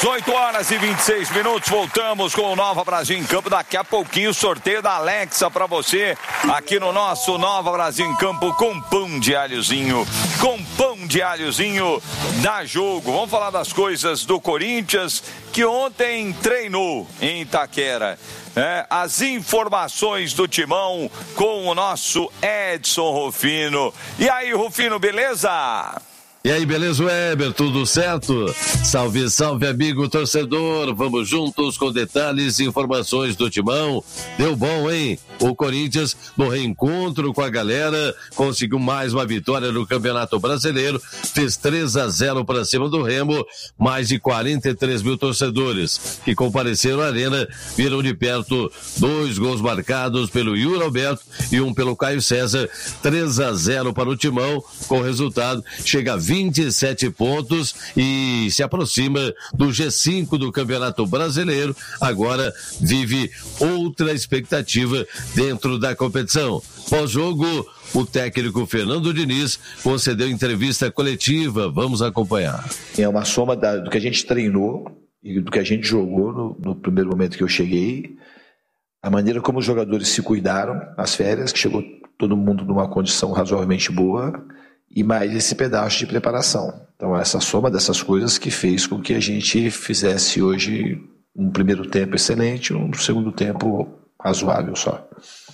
18 horas e 26 minutos, voltamos com o Nova Brasil em Campo. Daqui a pouquinho o sorteio da Alexa para você aqui no nosso Nova Brasil em Campo com pão de alhozinho. Com pão de alhozinho dá jogo. Vamos falar das coisas do Corinthians, que ontem treinou em Itaquera. As informações do Timão com o nosso Edson Rufino. E aí, Rufino, beleza? E aí, beleza, Weber? Tudo certo? Salve, salve, amigo torcedor. Vamos juntos com detalhes e informações do Timão. Deu bom, hein? O Corinthians, no reencontro com a galera, conseguiu mais uma vitória no Campeonato Brasileiro. Fez 3-0 para cima do Remo. Mais de 43 mil torcedores que compareceram à arena viram de perto 2 gols marcados pelo Yuri Alberto e um pelo Caio César. 3-0 para o Timão. Com o resultado, chega a 27 pontos e se aproxima do G5 do Campeonato Brasileiro. Agora vive outra expectativa dentro da competição. Pós-jogo, o técnico Fernando Diniz concedeu entrevista coletiva. Vamos acompanhar. É uma soma do que a gente treinou e do que a gente jogou no primeiro momento que eu cheguei, a maneira como os jogadores se cuidaram nas férias, que chegou todo mundo numa condição razoavelmente boa, e mais esse pedaço de preparação. Então, essa soma dessas coisas que fez com que a gente fizesse hoje um primeiro tempo excelente, um segundo tempo razoável só.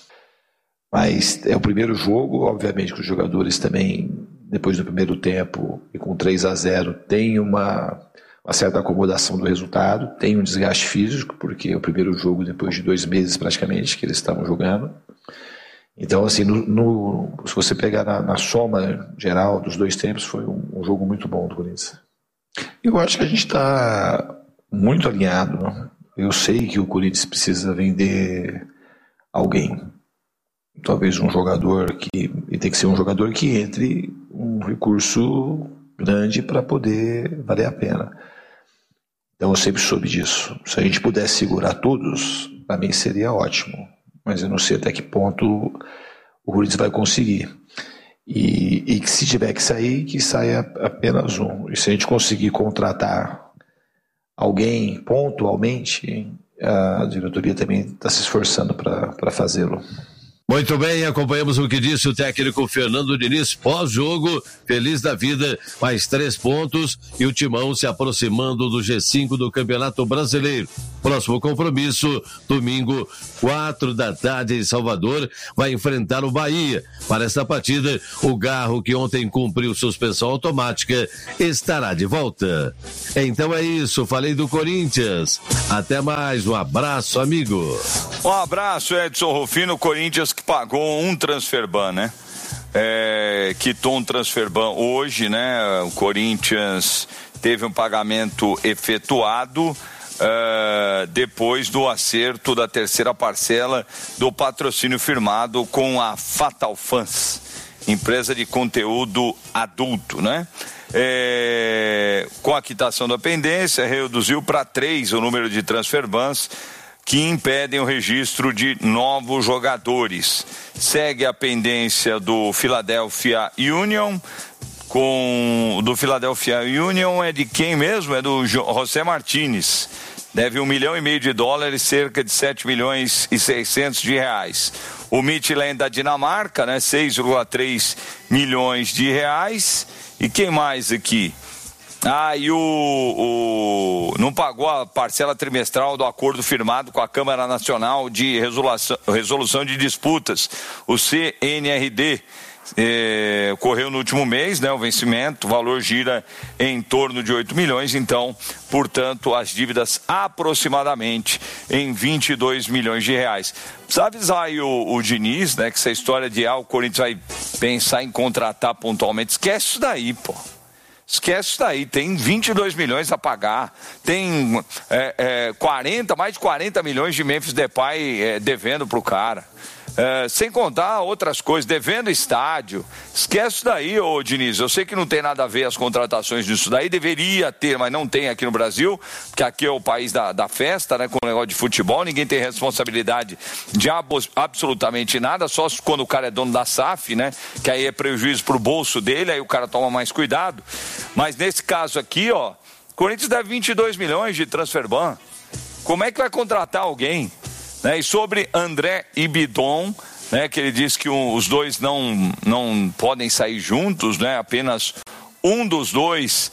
Mas é o primeiro jogo, obviamente que os jogadores também, depois do primeiro tempo e com 3-0, tem uma certa acomodação do resultado, tem um desgaste físico, porque é o primeiro jogo depois de 2 meses praticamente que eles estavam jogando. Então, assim, se você pegar na soma geral dos 2 tempos, foi um jogo muito bom do Corinthians. Eu acho que a gente está muito alinhado, né? Eu sei que o Corinthians precisa vender alguém. Talvez um jogador e tem que ser um jogador que entre um recurso grande para poder valer a pena. Então, eu sempre soube disso. Se a gente pudesse segurar todos, para mim seria ótimo. Mas eu não sei até que ponto o Corinthians vai conseguir. E que se tiver que sair, que saia apenas um. E se a gente conseguir contratar alguém pontualmente, a diretoria também está se esforçando para fazê-lo. Muito bem, acompanhamos o que disse o técnico Fernando Diniz pós-jogo, feliz da vida, mais 3 pontos e o Timão se aproximando do G5 do Campeonato Brasileiro. Próximo compromisso, domingo, 4 da tarde em Salvador, vai enfrentar o Bahia. Para esta partida, o Garro, que ontem cumpriu suspensão automática, estará de volta. Então é isso, falei do Corinthians. Até mais, um abraço, amigo. Um abraço, Edson Rufino. Corinthians que pagou um transferban, né? Quitou um transferban hoje, né? O Corinthians teve um pagamento efetuado depois do acerto da 3ª parcela do patrocínio firmado com a Fatal Fans, empresa de conteúdo adulto, né? Com a quitação da pendência, reduziu para 3 o número de transferbans que impedem o registro de novos jogadores. Segue a pendência do Philadelphia Union. Do Philadelphia Union é de quem mesmo? É do José Martinez. Deve $1,5 milhão, cerca de 7 milhões e 600 de reais. O Midtjylland da Dinamarca, né? 6,3 milhões de reais. E quem mais aqui? E não pagou a parcela trimestral do acordo firmado com a Câmara Nacional de Resolução de Disputas, o CNRD. Ocorreu no último mês, né, o vencimento, o valor gira em torno de 8 milhões, então, portanto, as dívidas aproximadamente em 22 milhões de reais. Precisa avisar aí o Diniz, né, que essa história de o Corinthians vai pensar em contratar pontualmente, esquece isso daí, pô. Esquece isso daí, tem 22 milhões a pagar, tem mais de 40 milhões de Memphis Depay devendo pro cara. Sem contar outras coisas, devendo estádio. Esquece isso daí, ô Diniz. Eu sei que não tem nada a ver as contratações disso daí, deveria ter, mas não tem aqui no Brasil, porque aqui é o país da festa, né, com o negócio de futebol, ninguém tem responsabilidade de absolutamente nada, só quando o cara é dono da SAF, né, que aí é prejuízo pro bolso dele, aí o cara toma mais cuidado. Mas nesse caso aqui, ó, Corinthians deve 22 milhões de transfer ban. Como é que vai contratar alguém? Né? E sobre André e Bidon, né, que ele disse que os dois não podem sair juntos, né? Apenas um dos dois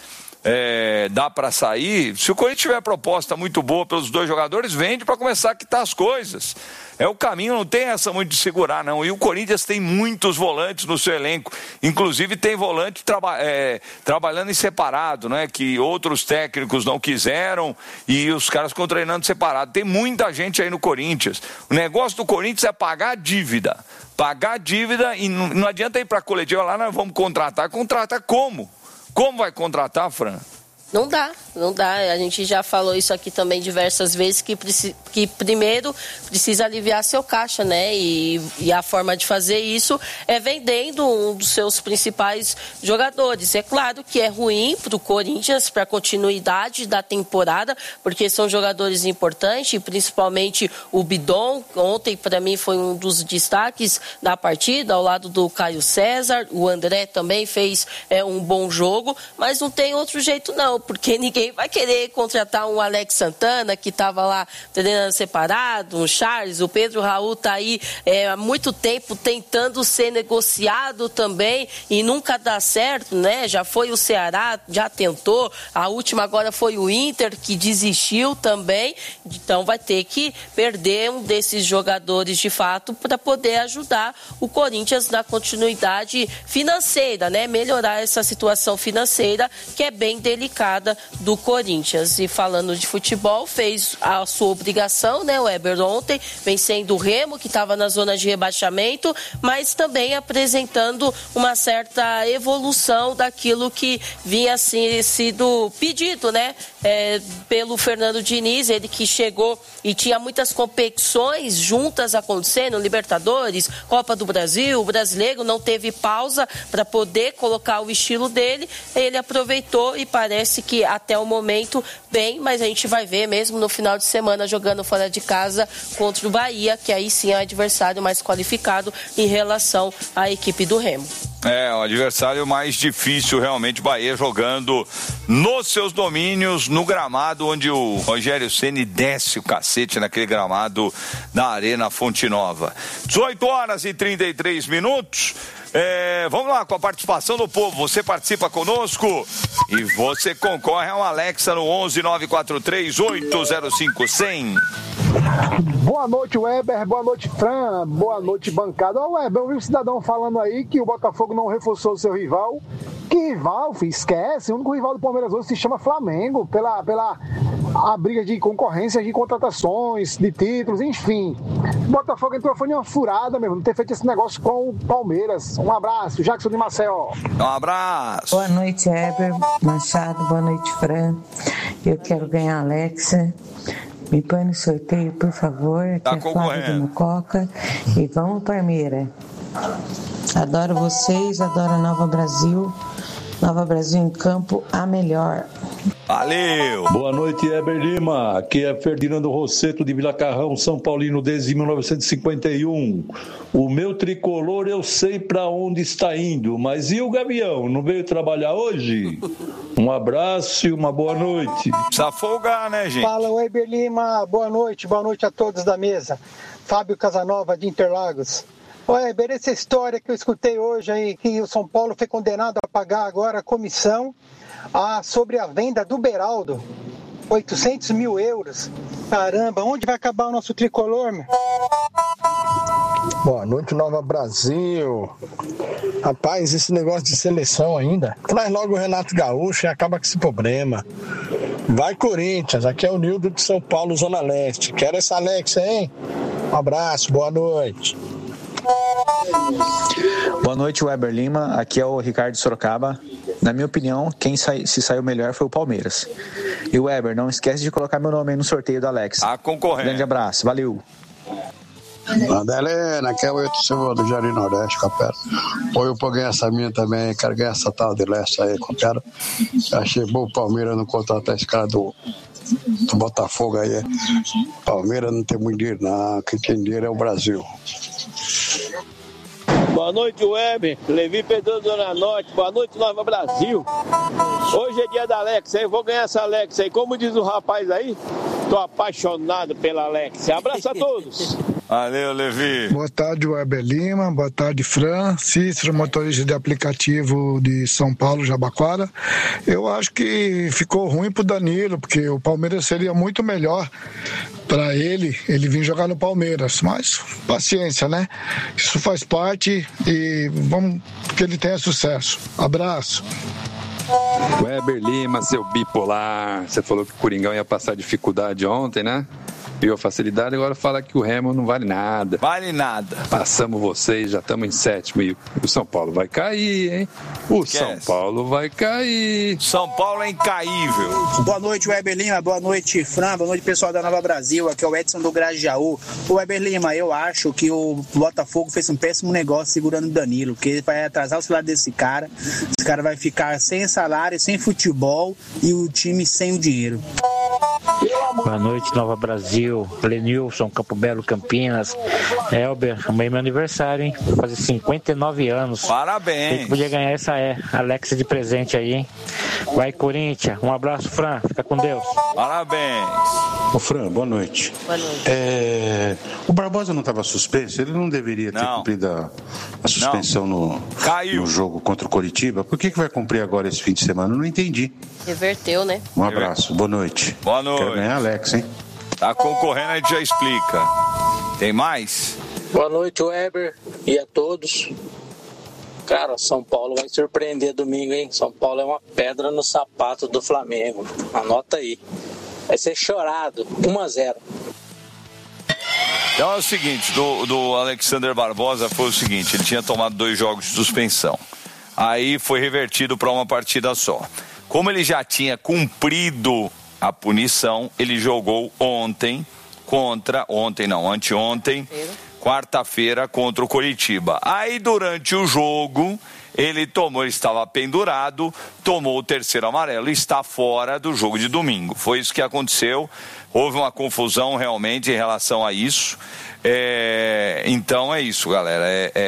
dá para sair. Se o Corinthians tiver proposta muito boa pelos dois jogadores, vende para começar a quitar as coisas. É o caminho, não tem essa muito de segurar, não. E o Corinthians tem muitos volantes no seu elenco. Inclusive tem volante trabalhando em separado, né? Que outros técnicos não quiseram e os caras ficam treinando separado. Tem muita gente aí no Corinthians. O negócio do Corinthians é pagar a dívida. Pagar a dívida e não adianta ir para a coletiva lá, nós vamos contratar. Contratar como? Como vai contratar, Fran? Não dá. A gente já falou isso aqui também diversas vezes, que primeiro precisa aliviar seu caixa, né? E a forma de fazer isso é vendendo um dos seus principais jogadores. É claro que é ruim para o Corinthians, para a continuidade da temporada, porque são jogadores importantes, principalmente o Bidon. Ontem, para mim, foi um dos destaques da partida, ao lado do Caio César. O André também fez um bom jogo, mas não tem outro jeito não, porque ninguém vai querer contratar um Alex Santana, que estava lá treinando separado, um Charles, o Pedro Raul está aí há muito tempo tentando ser negociado também e nunca dá certo, né? Já foi o Ceará, já tentou, a última agora foi o Inter, que desistiu também, então vai ter que perder um desses jogadores de fato para poder ajudar o Corinthians na continuidade financeira, né? Melhorar essa situação financeira que é bem delicada do Corinthians. E falando de futebol, fez a sua obrigação, né? O Weber ontem, vencendo o Remo, que estava na zona de rebaixamento, mas também apresentando uma certa evolução daquilo que vinha assim, sido pedido, né? Pelo Fernando Diniz, ele que chegou e tinha muitas competições juntas acontecendo, Libertadores, Copa do Brasil, o brasileiro não teve pausa para poder colocar o estilo dele, ele aproveitou e parece que até o momento bem, mas a gente vai ver mesmo no final de semana jogando fora de casa contra o Bahia, que aí sim é o adversário mais qualificado em relação à equipe do Remo. O adversário mais difícil realmente, Bahia jogando nos seus domínios, no gramado onde o Rogério Ceni desce o cacete naquele gramado da Arena Fonte Nova. 18h33. Vamos lá com a participação do povo. Você participa conosco e você concorre a um Alexa no 11-943-805-100. Boa noite, Weber. Boa noite, Fran. Boa noite, bancada. Weber, eu vi um cidadão falando aí que o Botafogo não reforçou o seu rival. Que rival, filho? Esquece. O único rival do Palmeiras hoje se chama Flamengo, pela a briga de concorrência, de contratações, de títulos, enfim. O Botafogo entrou, foi uma furada mesmo, não ter feito esse negócio com o Palmeiras. Um abraço, Jackson de Maceió. Um abraço. Boa noite, Weber Machado. Boa noite, Fran. Eu quero ganhar a Alexa. Me põe no sorteio, por favor. Tá que é Flávio do Mococa. E vamos, Palmeira. Adoro vocês, adoro a Nova Brasil. Nova Brasil em campo, a melhor. Valeu! Boa noite, Heber Lima. Aqui é Ferdinando Rosseto de Vila Carrão, São Paulino, desde 1951. O meu tricolor eu sei para onde está indo, mas e o Gavião? Não veio trabalhar hoje? Um abraço e uma boa noite. Precisa folgar, né, gente? Fala, Heber Lima. Boa noite a todos da mesa. Fábio Casanova, de Interlagos. Weber, essa história que eu escutei hoje aí, que o São Paulo foi condenado a pagar agora a comissão sobre a venda do Beraldo, 800 mil euros. Caramba, onde vai acabar o nosso tricolor, meu? Boa noite, Nova Brasil. Rapaz, esse negócio de seleção ainda, traz logo o Renato Gaúcho e acaba com esse problema. Vai, Corinthians, aqui é o Nildo de São Paulo, Zona Leste. Quero essa Alexa, hein? Um abraço, boa noite. Boa noite, Weber Lima. Aqui é o Ricardo de Sorocaba. Na minha opinião, quem se saiu melhor foi o Palmeiras. E o Weber, não esquece de colocar meu nome aí no sorteio do Alex. A concorrente. Grande abraço, valeu. Madalena, aqui é o Eto Silva do Jardim Nordeste, Capela. Ou eu vou ganhar essa minha também, quero ganhar essa tal de Leste aí, Capela. Achei bom o Palmeiras não contratar esse cara do Botafogo aí. Palmeiras não tem muito dinheiro, não. Quem tem dinheiro é o Brasil. Boa noite, Weber. Levi Pedro Zona Norte. Boa noite, Nova Brasil. Hoje é dia da Alexa. Eu vou ganhar essa Alexa aí. Como diz o rapaz aí, tô apaixonado pela Alexa. Abraço a todos. Valeu, Levi. Boa tarde, Weber Lima. Boa tarde, Fran. Cícero, motorista de aplicativo de São Paulo, Jabaquara. Eu acho que ficou ruim pro Danilo, porque o Palmeiras seria muito melhor para ele vir jogar no Palmeiras. Mas paciência, né? Isso faz parte e vamos que ele tenha sucesso. Abraço. Weber Lima, seu bipolar. Você falou que o Coringão ia passar dificuldade ontem, né? Viu a facilidade, agora fala que o Remo não vale nada. Vale nada. Passamos vocês, já estamos em 7º e o São Paulo vai cair, hein? São Paulo vai cair. São Paulo é incaível. Boa noite, Weber Lima. Boa noite, Fran. Boa noite, pessoal da Nova Brasil. Aqui é o Edson do Grajaú. O Weber Lima, eu acho que o Botafogo fez um péssimo negócio segurando o Danilo, porque ele vai atrasar o salário desse cara. Esse cara vai ficar sem salário, sem futebol e o time sem o dinheiro. Boa noite, Nova Brasil, Lenilson, Campo Belo, Campinas. Elber, amanhã é meu aniversário, hein? Vou fazer 59 anos. Parabéns. Quem podia ganhar essa Alexa de presente aí, hein? Vai, Corinthians. Um abraço, Fran. Fica com Deus. Parabéns. Ô, Fran, boa noite. Boa noite. O Barbosa não estava suspenso? Ele não deveria ter cumprido a suspensão no jogo contra o Coritiba? Por que vai cumprir agora esse fim de semana? Eu não entendi. Reverteu, né? Um abraço, boa noite. Boa noite. Quero ganhar Alex, hein? Tá concorrendo, a gente já explica. Tem mais? Boa noite, Weber, e a todos. Cara, São Paulo vai surpreender domingo, hein? São Paulo é uma pedra no sapato do Flamengo. Anota aí. Vai ser chorado, 1-0. Então é o seguinte, do Alexander Barbosa foi o seguinte, ele tinha tomado 2 jogos de suspensão. Aí foi revertido para uma partida só. Como ele já tinha cumprido a punição, ele jogou anteontem, quarta-feira contra o Coritiba. Aí durante o jogo, ele estava pendurado, tomou o 3º amarelo e está fora do jogo de domingo. Foi isso que aconteceu, houve uma confusão realmente em relação a isso. Então é isso, galera,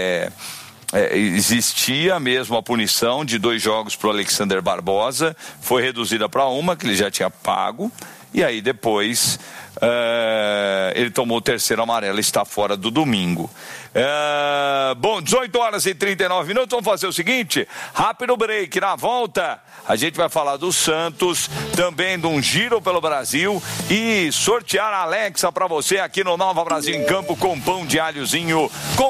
existia mesmo a punição de 2 jogos para o Alexander Barbosa, foi reduzida para 1, que ele já tinha pago, e aí depois ele tomou o 3º amarelo e está fora do domingo. Bom, 18h39, vamos fazer o seguinte, rápido break, na volta a gente vai falar do Santos, também de um giro pelo Brasil e sortear a Alexa para você aqui no Nova Brasil em Campo com pão de alhozinho,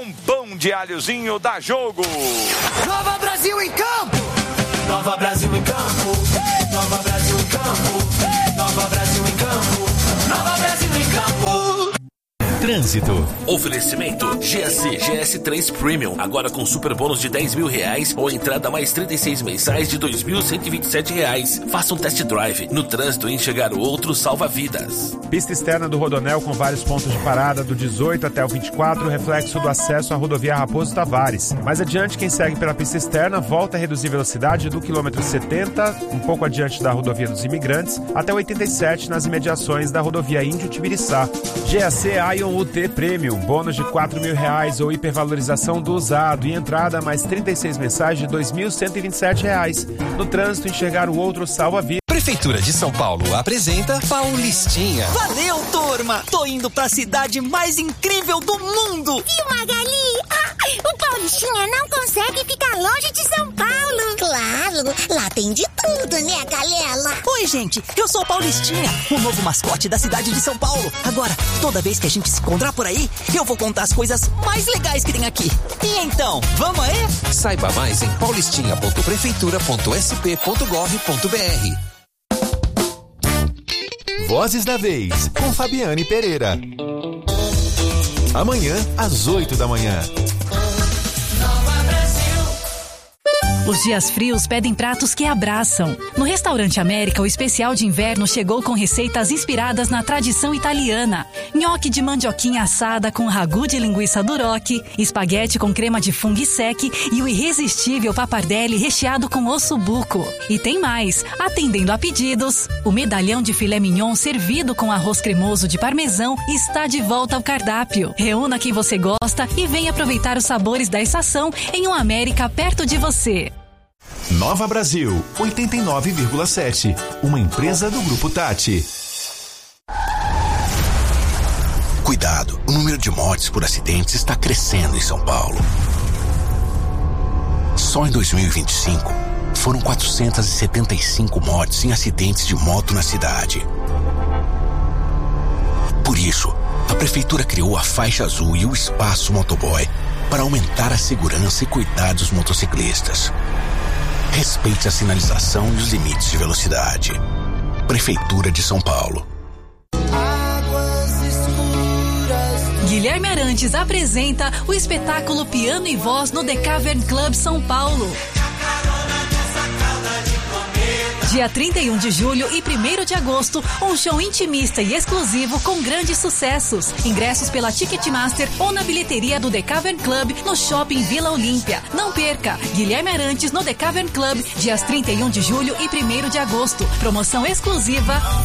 dá jogo. Nova Brasil em Campo! Nova Brasil em Campo! Nova Brasil em Campo! Nova Brasil em Campo! Nova Brasil em Campo! Trânsito. Oferecimento GS3 Premium. Agora com super bônus de R$10.000 ou entrada mais 36 mensais de R$2.127. Faça um test drive. No trânsito, enxergar o outro salva vidas. Pista externa do Rodonel com vários pontos de parada do 18 até o 24, reflexo do acesso à rodovia Raposo Tavares. Mais adiante, quem segue pela pista externa volta a reduzir velocidade do quilômetro 70, um pouco adiante da rodovia dos Imigrantes, até o 87 nas imediações da rodovia Índio Tibiriçá. GAC Ion UT Premium, bônus de R$4.000 ou hipervalorização do usado e entrada mais 36 mensais de R$2.127. No trânsito, enxergar o outro salva vida. Prefeitura de São Paulo apresenta Paulistinha. Valeu, turma! Tô indo pra cidade mais incrível do mundo! Viu, Magali? O Paulistinha não consegue ficar longe de São Paulo. Claro, lá tem de tudo, né, galera? Oi, gente, eu sou o Paulistinha, o novo mascote da cidade de São Paulo. Agora, toda vez que a gente se encontrar por aí, eu vou contar as coisas mais legais que tem aqui. E então, vamos aí? Saiba mais em paulistinha.prefeitura.sp.gov.br. Vozes da Vez, com Fabiane Pereira. Amanhã, às 8 da manhã. Nova Brasil. Os dias frios pedem pratos que abraçam. No Restaurante América, o especial de inverno chegou com receitas inspiradas na tradição italiana. Nhoque de mandioquinha assada com ragu de linguiça duroc, espaguete com crema de fungo sec e o irresistível pappardelle recheado com ossobuco. E tem mais, atendendo a pedidos, o medalhão de filé mignon servido com arroz cremoso de parmesão está de volta ao cardápio. Reúna quem você gosta e venha aproveitar os sabores da estação em um América perto de você. Nova Brasil, 89,7. Uma empresa do Grupo Tati. Cuidado, o número de mortes por acidentes está crescendo em São Paulo. Só em 2025, foram 475 mortes em acidentes de moto na cidade. Por isso, a Prefeitura criou a Faixa Azul e o Espaço Motoboy para aumentar a segurança e cuidar dos motociclistas. Respeite a sinalização e os limites de velocidade. Prefeitura de São Paulo. Guilherme Arantes apresenta o espetáculo Piano e Voz no The Cavern Club São Paulo. Dia 31 de julho e 1º de agosto, um show intimista e exclusivo com grandes sucessos. Ingressos pela Ticketmaster ou na bilheteria do The Cavern Club no Shopping Vila Olímpia. Não perca! Guilherme Arantes no The Cavern Club, dias 31 de julho e 1º de agosto. Promoção exclusiva